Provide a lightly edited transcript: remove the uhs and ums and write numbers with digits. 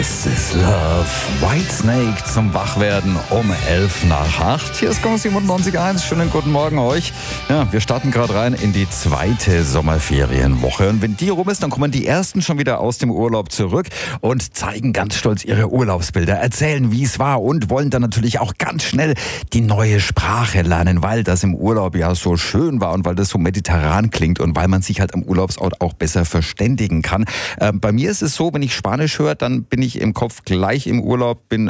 This is Love. Whitesnake zum Wachwerden um 7:11. Hier ist Gong 97.1. Schönen guten Morgen euch. Ja, wir starten gerade rein in die zweite Sommerferienwoche. Und wenn die rum ist, dann kommen die Ersten schon wieder aus dem Urlaub zurück und zeigen ganz stolz ihre Urlaubsbilder, erzählen, wie es war und wollen dann natürlich auch ganz schnell die neue Sprache lernen, weil das im Urlaub ja so schön war und weil das so mediterran klingt und weil man sich halt am Urlaubsort auch besser verständigen kann. Bei mir ist es so, wenn ich Spanisch höre, dann bin ich im Kopf gleich im Urlaub, bin